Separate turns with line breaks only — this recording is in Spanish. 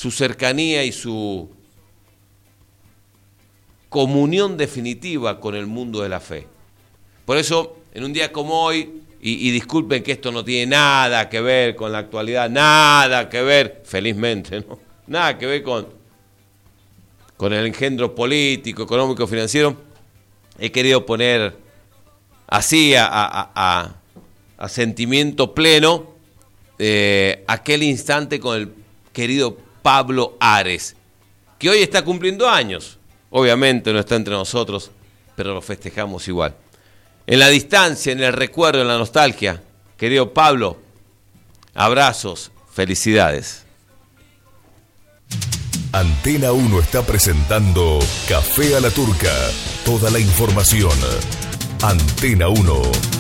su cercanía y su comunión definitiva con el mundo de la fe. Por eso, en un día como hoy, y disculpen que esto no tiene nada que ver con la actualidad, nada que ver, felizmente, ¿no? Nada que ver con el engendro político, económico, financiero, he querido poner así a sentimiento pleno aquel instante con el querido Pablo Ares, que hoy está cumpliendo años. Obviamente no está entre nosotros, pero lo festejamos igual. En la distancia, en el recuerdo, en la nostalgia, querido Pablo, abrazos, felicidades.
Antena 1 está presentando Café a la Turca. Toda la información. Antena 1.